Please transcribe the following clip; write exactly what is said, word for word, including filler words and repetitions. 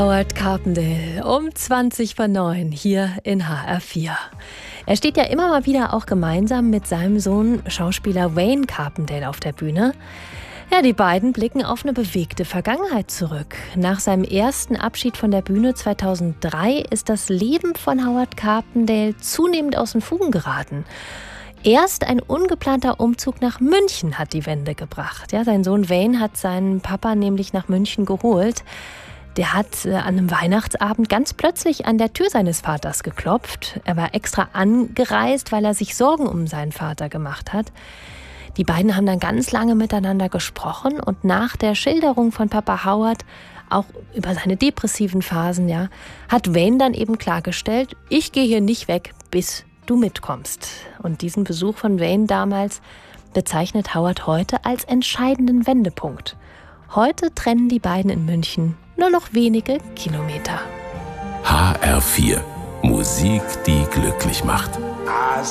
Howard Carpendale um zwanzig vor neun hier in H R vier. Er steht ja immer mal wieder auch gemeinsam mit seinem Sohn Schauspieler Wayne Carpendale auf der Bühne. Ja, die beiden blicken auf eine bewegte Vergangenheit zurück. Nach seinem ersten Abschied von der Bühne zweitausenddrei ist das Leben von Howard Carpendale zunehmend aus den Fugen geraten. Erst ein ungeplanter Umzug nach München hat die Wende gebracht. Ja, sein Sohn Wayne hat seinen Papa nämlich nach München geholt. Der hat äh, an einem Weihnachtsabend ganz plötzlich an der Tür seines Vaters geklopft. Er war extra angereist, weil er sich Sorgen um seinen Vater gemacht hat. Die beiden haben dann ganz lange miteinander gesprochen und nach der Schilderung von Papa Howard, auch über seine depressiven Phasen, ja, hat Wayne dann eben klargestellt, ich gehe hier nicht weg, bis du mitkommst. Und diesen Besuch von Wayne damals bezeichnet Howard heute als entscheidenden Wendepunkt. Heute trennen die beiden in München nur noch wenige Kilometer. H R vier. Musik, die glücklich macht.